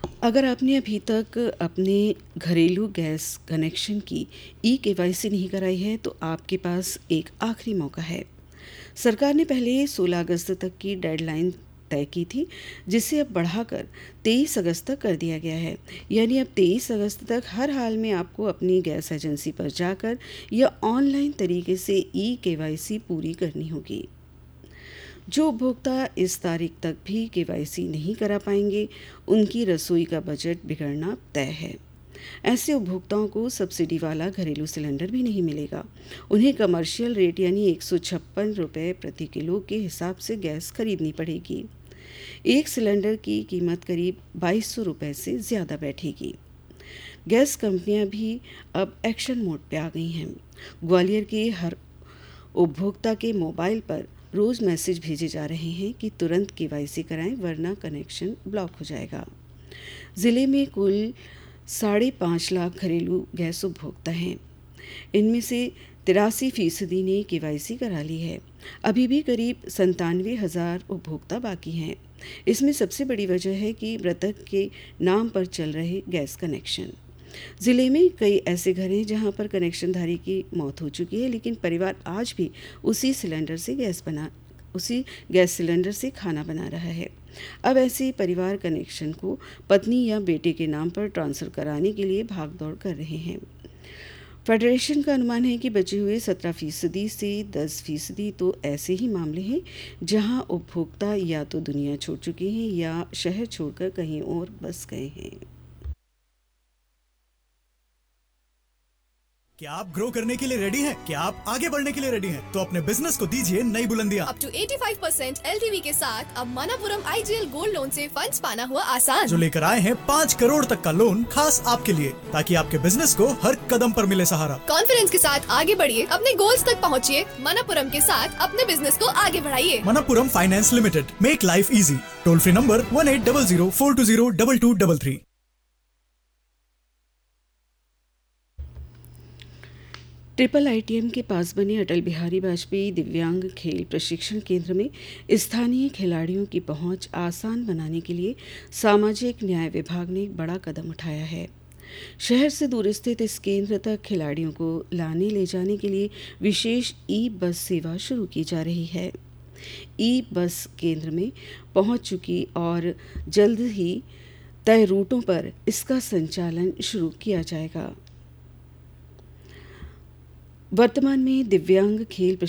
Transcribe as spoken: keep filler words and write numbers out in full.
अगर आपने अभी तक अपने घरेलू गैस कनेक्शन की ई केवाईसी नहीं कराई है तो आपके पास एक आखिरी मौका है। सरकार ने पहले सोलह अगस्त तक की डेडलाइन तय की थी, जिसे अब बढ़ाकर तेईस अगस्त तक कर दिया गया है। यानी अब तेईस अगस्त तक हर हाल में आपको अपनी गैस एजेंसी पर जाकर या ऑनलाइन तरीके से ई केवाईसी पूरी करनी होगी। जो उपभोक्ता इस तारीख तक भी केवाईसी नहीं करा पाएंगे, उनकी रसोई का बजट बिगड़ना तय है। ऐसे उपभोक्ताओं को सब्सिडी वाला घरेलू सिलेंडर भी नहीं मिलेगा। उन्हें कमर्शियल रेट यानी एक सौ छप्पन रुपये प्रति किलो के हिसाब से गैस खरीदनी पड़ेगी। एक सिलेंडर की कीमत करीब बाईस सौ रुपये से ज़्यादा बैठेगी। गैस कंपनियां भी अब एक्शन मोड पे आ गई हैं। ग्वालियर के हर उपभोक्ता के मोबाइल पर रोज़ मैसेज भेजे जा रहे हैं कि तुरंत केवाईसी कराएं वरना कनेक्शन ब्लॉक हो जाएगा। ज़िले में कुल साढ़े पाँच लाख घरेलू गैस उपभोक्ता हैं। इनमें से तिरासी फीसदी ने केवाईसी करा ली है। अभी भी करीब संतानवे हज़ार उपभोक्ता बाकी हैं। इसमें सबसे बड़ी वजह है कि मृतक के नाम पर चल रहे गैस कनेक्शन। ज़िले में कई ऐसे घर हैं जहां पर कनेक्शनधारी की मौत हो चुकी है, लेकिन परिवार आज भी उसी सिलेंडर से गैस बना उसी गैस सिलेंडर से खाना बना रहा है। अब ऐसे परिवार कनेक्शन को पत्नी या बेटे के नाम पर ट्रांसफ़र कराने के लिए भागदौड़ कर रहे हैं। फेडरेशन का अनुमान है कि बचे हुए सत्रह फीसदी से दस फीसदी तो ऐसे ही मामले हैं जहां उपभोक्ता या तो दुनिया छोड़ चुके हैं या शहर छोड़कर कहीं और बस गए हैं। क्या आप ग्रो करने के लिए रेडी हैं? क्या आप आगे बढ़ने के लिए रेडी हैं? तो अपने बिजनेस को दीजिए नई बुलंदियां। अप टू पचासी परसेंट एलटीवी के साथ अब मनापुरम आईजीएल गोल्ड लोन से फंड्स पाना हुआ आसान। जो लेकर आए हैं पाँच करोड़ तक का लोन खास आपके लिए, ताकि आपके बिजनेस को हर कदम पर मिले सहारा। कॉन्फिडेंस के साथ आगे बढ़िए, अपने गोल्स तक पहुँचिए। मनापुरम के साथ अपने बिजनेस को आगे बढ़ाइए। Manappuram finance limited, make life easy. Toll free number one eight double zero four to zero double two double three. Triple ITM के पास बने अटल बिहारी वाजपेयी दिव्यांग खेल प्रशिक्षण केंद्र में स्थानीय खिलाड़ियों की पहुंच आसान बनाने के लिए सामाजिक न्याय विभाग ने एक बड़ा कदम उठाया है। शहर से दूर स्थित इस केंद्र तक खिलाड़ियों को लाने ले जाने के लिए विशेष ई बस सेवा शुरू की जा रही है। ई बस केंद्र में पहुंच चुकी और जल्द ही तय रूटों पर इसका संचालन शुरू किया जाएगा। वर्तमान में दिव्यांग खेल